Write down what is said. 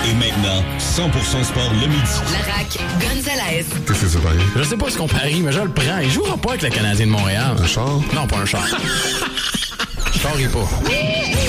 Et maintenant, 100% sport le midi. La RAQ, Gonzalez. Qu'est-ce que c'est pareil? Je sais pas ce qu'on parie, mais je le prends. Il jouera pas avec le Canadien de Montréal. Un char? Non, pas un char. Je charrie pas.